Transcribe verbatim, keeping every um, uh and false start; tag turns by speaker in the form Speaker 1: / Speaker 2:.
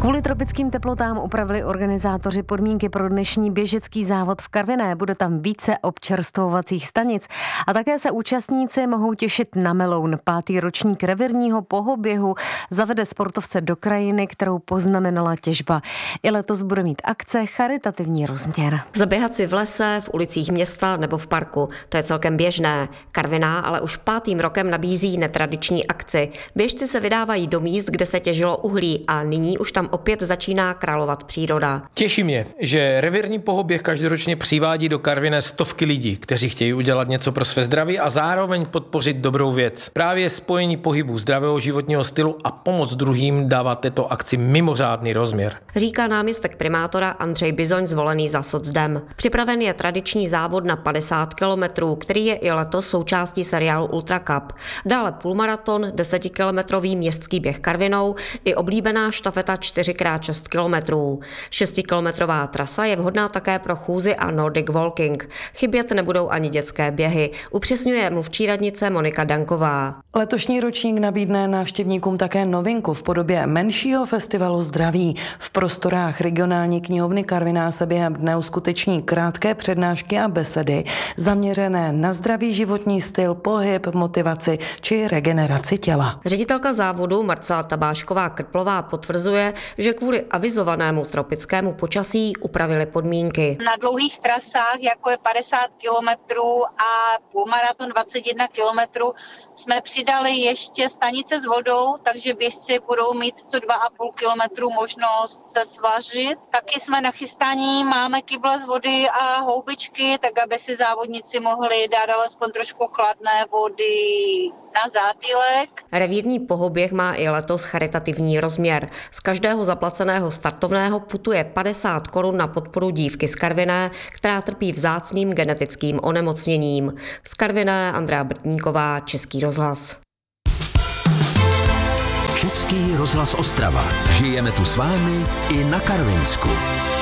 Speaker 1: Kvůli tropickým teplotám upravili organizátoři podmínky pro dnešní běžecký závod v Karviné. Bude tam více občerstvovacích stanic a také se účastníci mohou těšit na meloun. Pátý ročník revírního pohoběhu zavede sportovce do krajiny, kterou poznamenala těžba. I letos bude mít akce charitativní rozměr.
Speaker 2: Zaběhat si v lese, v ulicích města nebo v parku, to je celkem běžné. Karviná ale už pátým rokem nabízí netradiční akci. Běžci se vydávají do míst, kde se těžilo uhlí a nyní už tam opět začíná královat příroda.
Speaker 3: Těší mě, že revírní pohoběh každoročně přivádí do Karviné stovky lidí, kteří chtějí udělat něco pro své zdraví a zároveň podpořit dobrou věc. Právě spojení pohybu, zdravého životního stylu a pomoc druhým dává této akci mimořádný rozměr.
Speaker 2: Říká náměstek primátora Andřej Bizoň, zvolený za socdem. Připraven je tradiční závod na padesát kilometrů, který je i letos součástí seriálu Ultra Cup. Dále půlmaraton, desetikilometrový městský běh Karvinou i oblíbená štafeta čtyři krát šest kilometrů. Šestikilometrová trasa je vhodná také pro chůzi a Nordic walking. Chybět nebudou ani dětské běhy, upřesňuje mluvčí radnice Monika Danková.
Speaker 4: Letošní ročník nabídne návštěvníkům také novinku v podobě menšího festivalu zdraví. V prostorách regionální knihovny Karviná se během dne uskuteční krátké přednášky a besedy zaměřené na zdravý životní styl, pohyb, motivaci či regeneraci těla.
Speaker 2: Ředitelka závodu Marcela Tabášková-Krplová potvrzuje, že kvůli avizovanému tropickému počasí upravili podmínky.
Speaker 5: Na dlouhých trasách, jako je padesát kilometrů a půlmaraton dvacet jedna kilometrů, jsme přidali ještě stanice s vodou, takže běžci budou mít co dva a půl kilometru možnost se svařit. Taky jsme nachystaní, máme kyble z vody a houbičky, tak aby si závodníci mohli dát alespoň trošku chladné vody na zátylek.
Speaker 2: Revírní pohoběh má i letos charitativní rozměr. Z každého zaplaceného startovného putuje padesát korun na podporu dívky z Karviné, která trpí vzácným genetickým onemocněním. Z Karviné Andrea Brtníková, Český rozhlas.
Speaker 6: Český rozhlas Ostrava. Žijeme tu s vámi i na Karvinsku.